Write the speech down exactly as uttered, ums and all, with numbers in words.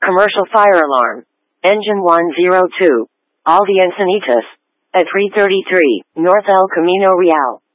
commercial fire alarm. Engine one zero two. Aldi Encinitas. At three thirty-three, North El Camino Real.